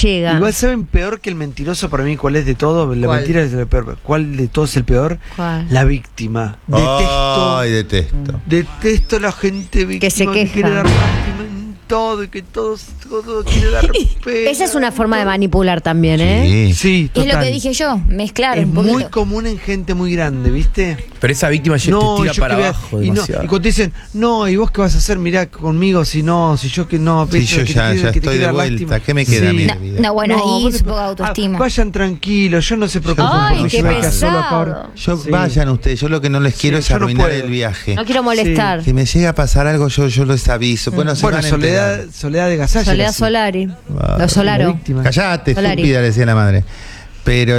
llega. Igual saben peor que el mentiroso para mí, ¿cuál es de todo? La ¿Cuál? mentira es lo peor. ¿Cuál de todos es el peor? ¿Cuál? La víctima. Detesto. Ay, detesto. Detesto la gente víctima Que se queja. quiere dar lástima en todo y que todo quiere dar pena. Esa es una forma de manipular también, ¿eh? Sí. Sí, Es total. lo que dije yo, mezclar Es un poquito. muy común en gente muy grande, ¿viste? Pero esa víctima te tira yo para que voy a- abajo y demasiado. cuando te dicen, no, ¿y vos qué vas a hacer? Mirá conmigo, si yo que no. Sí, yo que ya te estoy quiere de dar vuelta. lástima. ¿Qué me queda a mí de No, vida? no, bueno, ahí vos es poca autoestima. Vayan tranquilos, yo no se preocupen. Ay, por mí, qué yo me quedo solo acá ahora. pesado. Yo, Sí. Vayan ustedes, yo lo que no les quiero es yo no arruinar puedo. el viaje. No quiero molestar. Si me llega a pasar algo, yo les aviso. Bueno, se Bueno, van a enterar. Soledad de Gasalla. Soledad era así. Solari. Ah, Los Solaro. La víctima. Callate, Solari. estúpida, le decía la madre. Pero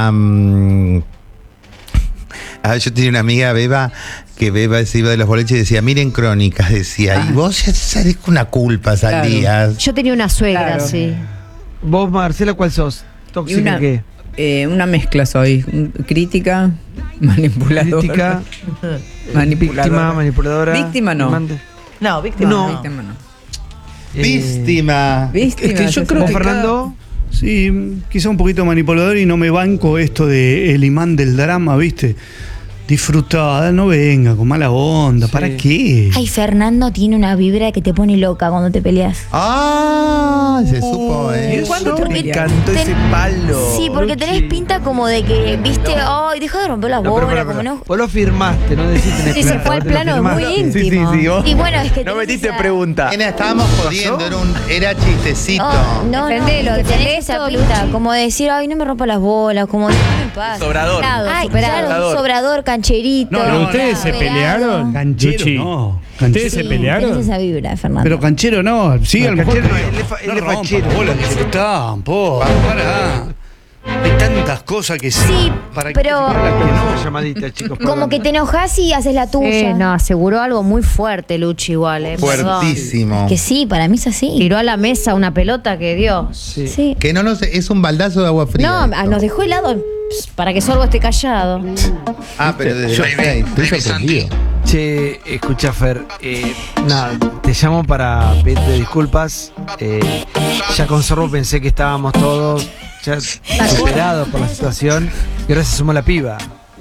yo tenía una amiga, Beba, que Beba se iba de los boliches y decía, miren Crónicas, decía, y vos ya sabés con una culpa salías. Yo tenía una suegra, Claro. sí. Vos, Marcela, ¿cuál sos? ¿Tóxica Y una- qué? Una mezcla soy. Crítica, manipuladora. Crítica, manipuladora. víctima, manipuladora. Víctima no. amante. No, víctima No. no. Víctima no. Víctima. Víctima. Es que yo creo ¿Vos, que Fernando? Sí, quizá un poquito manipulador y no me banco esto de el imán del drama, ¿viste? Disfrutada, no venga con mala onda, Sí. ¿para qué? Ay, Fernando tiene una vibra que te pone loca cuando te peleas. Ah, se supo, ¿Cuándo te Me peleas? encantó ese palo. Sí, porque tenés pinta como de que, viste, ay, deja de romper las No, pero, bolas, pero, como pero, no. Vos lo firmaste, no decís tenés Sí, se plata, fue al vos te lo plano muy firmaste. íntimo. Y bueno, es que No tenés metiste esa- pregunta. Nena, estábamos jodiendo, era chistecito. No, Defendelo, es que tenés defendé esa todo, pinta, Luchi. como de decir, ay, no me rompa las bolas, como de, no me pasa. Sobrador. Ay, Superado. claro, un sobrador, cancherito. No, ¿Pero no, ustedes se pelado. pelearon? Canchero Luchi, no. ¿Ustedes se Sí, pelearon? tenés esa vibra, Fernando. Pero canchero no, sí, No, a lo mejor. canchero no, pero él es fa- él no es rompa fachero. la bola, disfrutá un poco, pará. Hay tantas cosas que Sí, para que pero- para que Una no. llamadita, chicos. Como perdón. que te enojas y haces la tuya. No, aseguró algo muy fuerte, Luchi, igual, perdón. Fuertísimo. Que sí, para mí es así. Tiró a la mesa una pelota que Dios. Sí. Sí. Que no nos, es un baldazo de agua fría. No, esto. nos dejó helado para que Sorbo esté callado. Ah, pero desde los seis. Estoy sorprendido. Che, escucha, Fer, nada, te llamo para pedirte disculpas. Ya con Sorbo pensé que estábamos todos ya superados por la situación y ahora se sumó la piba.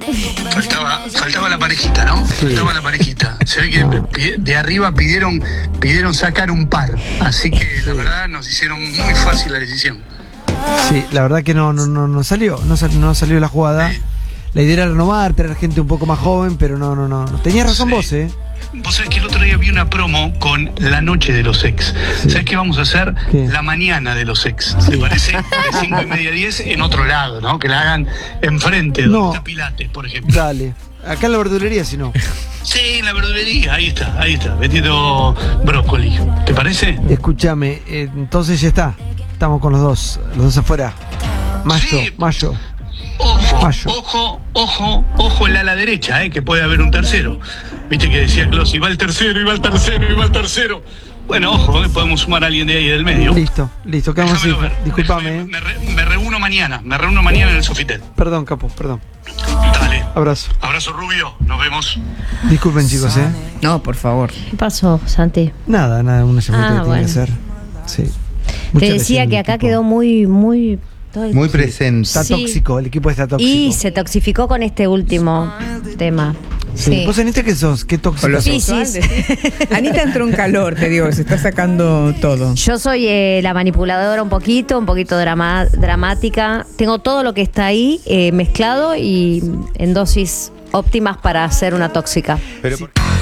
Faltaba la parejita, ¿no? Faltaba la parejita. Se ve que de arriba pidieron sacar un par. Así que la verdad nos hicieron muy fácil la decisión. Sí, la verdad que no salió, no salió la jugada. La idea era renovar, traer gente un poco más joven, pero no. Tenías razón Sí. vos, Vos sabés que el otro día vi una promo con la noche de los ex. ¿Sabés qué vamos a hacer? ¿Qué? La mañana de los ex. ¿Te parece? De 5:30 a 10 en otro lado, ¿no? Que la hagan enfrente, donde No. está Pilates, por ejemplo. Dale. Acá en la verdulería, si no. Sí, en la verdulería, ahí está, vendiendo brócoli. ¿Te parece? Escúchame, entonces ya está. Estamos con los dos afuera. Mayo, Sí. Mayo. Ojo, ojo el ala derecha, que puede haber un tercero. Viste que decía Clos, y va el tercero. Bueno, ojo, podemos sumar a alguien de ahí del medio. Listo, quedamos así. Déjamelo ver. Disculpame. Me reúno mañana en el Sofitel. Perdón, capo, perdón. Dale. Abrazo. Abrazo rubio, nos vemos. Disculpen, chicos, No, por favor. ¿Qué pasó, Santi? Nada, una llamadita que tiene bueno. que hacer. Sí. Te Mucha decía lesión que del acá equipo. quedó muy todo el- Muy presente. Está Sí. tóxico, el equipo está tóxico. Y se toxificó con este último tema. Sí. Sí. ¿Vos, Anita, qué sos? ¿Qué tóxico Con los sos? Sí. Anita entró en calor, te digo, se está sacando todo. Yo soy la manipuladora un poquito dramática. Tengo todo lo que está ahí mezclado y en dosis óptimas para hacer una tóxica. Pero,